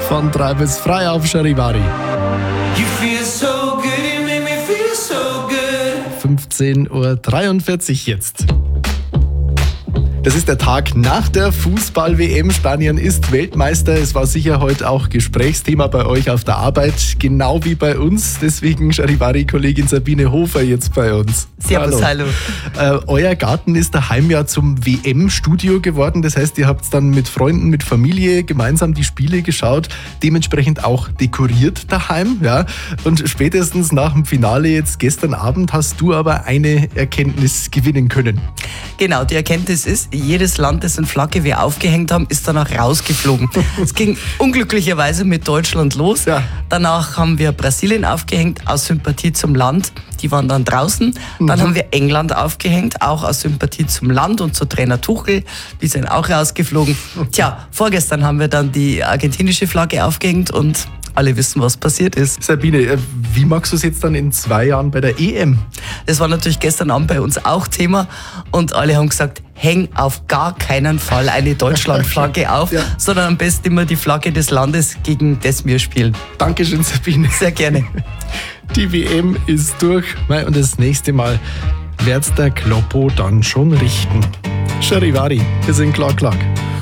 von 3 bis frei auf Charivari. You feel so good, you make me feel so good. 15:43 Uhr jetzt. Das ist der Tag nach der Fußball-WM. Spanien ist Weltmeister. Es war sicher heute auch Gesprächsthema bei euch auf der Arbeit, genau wie bei uns. Deswegen Charivari-Kollegin Sabine Hofer jetzt bei uns. Servus, hallo. Euer Garten ist daheim ja zum WM-Studio geworden. Das heißt, ihr habt dann mit Freunden, mit Familie gemeinsam die Spiele geschaut, dementsprechend auch dekoriert daheim. Ja? Und spätestens nach dem Finale jetzt gestern Abend hast du aber eine Erkenntnis gewinnen können. Genau, die Erkenntnis ist, jedes Land, dessen Flagge wir aufgehängt haben, ist danach rausgeflogen. Es ging unglücklicherweise mit Deutschland los. Ja. Danach haben wir Brasilien aufgehängt, aus Sympathie zum Land. Die waren dann draußen. Dann haben wir England aufgehängt, auch aus Sympathie zum Land und zu Trainer Tuchel. Die sind auch rausgeflogen. Tja, vorgestern haben wir dann die argentinische Flagge aufgehängt und alle wissen, was passiert ist. Sabine, wie magst du es jetzt dann in 2 Jahren bei der EM? Das war natürlich gestern Abend bei uns auch Thema und alle haben gesagt, häng auf gar keinen Fall eine Deutschlandflagge auf, Ja. sondern am besten immer die Flagge des Landes, gegen das wir spielen. Dankeschön, Sabine. Sehr gerne. Die WM ist durch und das nächste Mal wird's der Kloppo dann schon richten. Charivari, wir sind Clark.